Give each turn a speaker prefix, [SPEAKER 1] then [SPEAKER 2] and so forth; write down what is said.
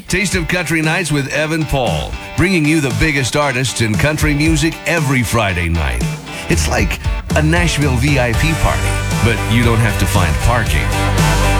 [SPEAKER 1] Taste of Country Nights with Evan Paul, bringing you the biggest artists in country music every Friday night. It's like a Nashville VIP party, but you don't have to find parking.